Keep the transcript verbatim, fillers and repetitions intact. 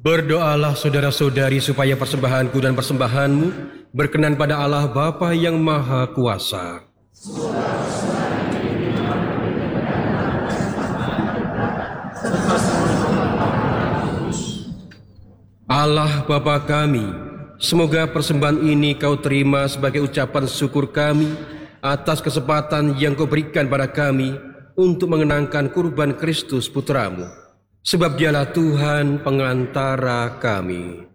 Berdoalah saudara-saudari supaya persembahanku dan persembahanmu berkenan pada Allah Bapa yang Maha Kuasa. Allah Bapa kami, semoga persembahan ini Kau terima sebagai ucapan syukur kami atas kesempatan yang Kau berikan pada kami untuk mengenangkan kurban Kristus Putramu. Sebab Dialah Tuhan pengantara kami.